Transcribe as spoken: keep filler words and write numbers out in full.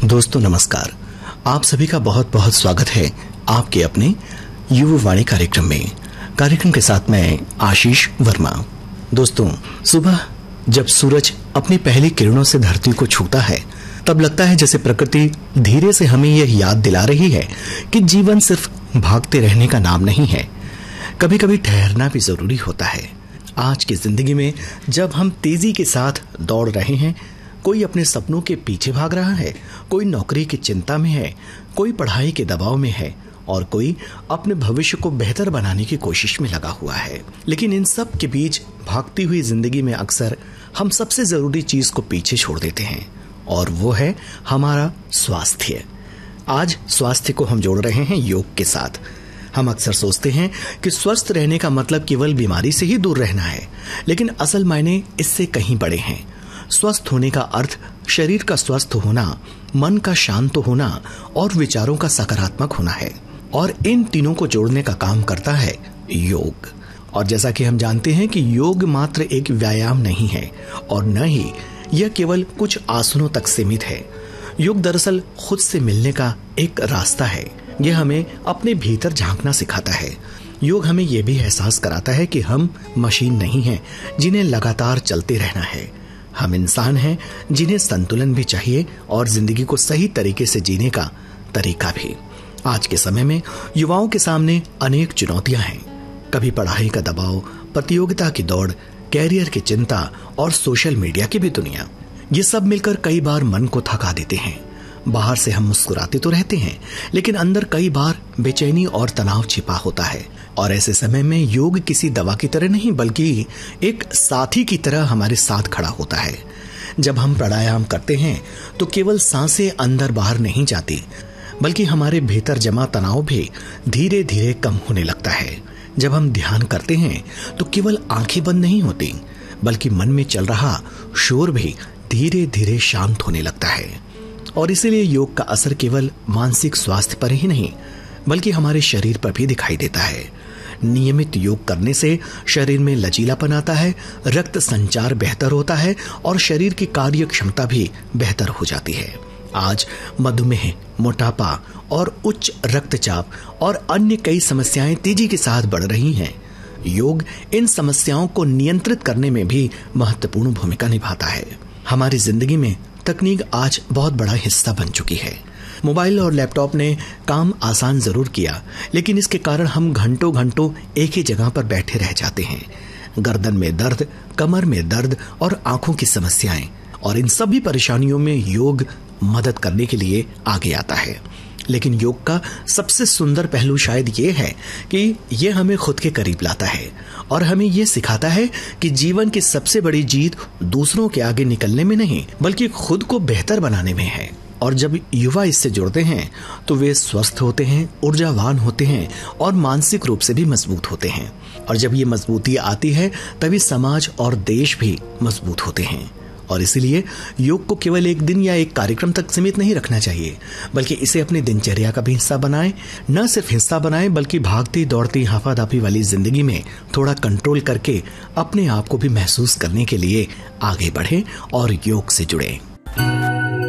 दोस्तों नमस्कार, आप सभी का बहुत बहुत स्वागत है आपके अपने युवावाणी कार्यक्रम में। कार्यक्रम के साथ मैं आशीष वर्मा। दोस्तों, सुबह जब सूरज अपनी पहली किरणों से धरती को छूता है तब लगता है जैसे प्रकृति धीरे से हमें यह याद दिला रही है कि जीवन सिर्फ भागते रहने का नाम नहीं है, कभी कभी ठहरना भी जरूरी होता है। आज की जिंदगी में जब हम तेजी के साथ दौड़ रहे हैं, कोई अपने सपनों के पीछे भाग रहा है, कोई नौकरी की चिंता में है, कोई पढ़ाई के दबाव में है और कोई अपने भविष्य को बेहतर बनाने की कोशिश में लगा हुआ है। लेकिन इन सब के बीच भागती हुई जिंदगी में अक्सर हम सबसे जरूरी चीज को पीछे छोड़ देते हैं और वो है हमारा स्वास्थ्य। आज स्वास्थ्य को हम जोड़ रहे हैं योग के साथ। हम अक्सर सोचते हैं कि स्वस्थ रहने का मतलब केवल बीमारी से ही दूर रहना है, लेकिन असल मायने इससे कहीं बड़े हैं। स्वस्थ होने का अर्थ शरीर का स्वस्थ होना, मन का शांत होना और विचारों का सकारात्मक होना है, और इन तीनों को जोड़ने का काम करता है योग। और जैसा कि हम जानते हैं कि योग मात्र एक व्यायाम नहीं है और न ही यह केवल कुछ आसनों तक सीमित है। योग दरअसल खुद से मिलने का एक रास्ता है। यह हमें अपने भीतर झांकना सिखाता है। योग हमें यह भी एहसास कराता है कि हम मशीन नहीं हैं जिन्हें लगातार चलते रहना है। हम इंसान हैं जिन्हें संतुलन भी चाहिए और जिंदगी को सही तरीके से जीने का तरीका भी। आज के समय में युवाओं के सामने अनेक चुनौतियां हैं। कभी पढ़ाई का दबाव, प्रतियोगिता की दौड़, कैरियर की चिंता और सोशल मीडिया की भी दुनिया। ये सब मिलकर कई बार मन को थका देते हैं। बाहर से हम मुस्कुराते तो रहते हैं, लेकिन अंदर कई बार बेचैनी और तनाव छिपा होता है। और ऐसे समय में योग किसी दवा की तरह नहीं बल्कि एक साथी की तरह हमारे साथ खड़ा होता है। जब हम प्राणायाम करते हैं तो केवल सांसें अंदर बाहर नहीं जाती, बल्कि हमारे भीतर जमा तनाव भी धीरे धीरे कम होने लगता है। जब हम ध्यान करते हैं तो केवल आंखें बंद नहीं होती, बल्कि मन में चल रहा शोर भी धीरे धीरे शांत होने लगता है। और इसीलिए योग का असर केवल मानसिक स्वास्थ्य पर ही नहीं बल्कि हमारे शरीर पर भी दिखाई देता है। नियमित योग करने से शरीर में लचीलापन आता है, रक्त संचार बेहतर होता है और शरीर की कार्य क्षमता भी बेहतर हो जाती है। आज मधुमेह, मोटापा और उच्च रक्तचाप और अन्य कई समस्याएं तेजी के साथ बढ़ रही हैं। योग इन समस्याओं को नियंत्रित करने में भी महत्वपूर्ण भूमिका निभाता है। हमारी जिंदगी में तकनीक आज बहुत बड़ा हिस्सा बन चुकी है। मोबाइल और लैपटॉप ने काम आसान जरूर किया, लेकिन इसके कारण हम घंटों घंटों एक ही जगह पर बैठे रह जाते हैं। गर्दन में दर्द, कमर में दर्द और आंखों की समस्याएं, और इन सभी परेशानियों में योग मदद करने के लिए आगे आता है। लेकिन योग का सबसे सुंदर पहलू शायद ये है कि यह हमें खुद के करीब लाता है और हमें यह सिखाता है कि जीवन की सबसे बड़ी जीत दूसरों के आगे निकलने में नहीं बल्कि खुद को बेहतर बनाने में है। और जब युवा इससे जुड़ते हैं तो वे स्वस्थ होते हैं, ऊर्जावान होते हैं और मानसिक रूप से भी मजबूत होते हैं। और जब ये मजबूती आती है तभी समाज और देश भी मजबूत होते हैं। और इसीलिए योग को केवल एक दिन या एक कार्यक्रम तक सीमित नहीं रखना चाहिए, बल्कि इसे अपनी दिनचर्या का भी हिस्सा बनाएं। न सिर्फ हिस्सा बनाएं बल्कि भागती दौड़ती हाफादाफी वाली जिंदगी में थोड़ा कंट्रोल करके अपने आप को भी महसूस करने के लिए आगे बढ़ें और योग से जुड़ें।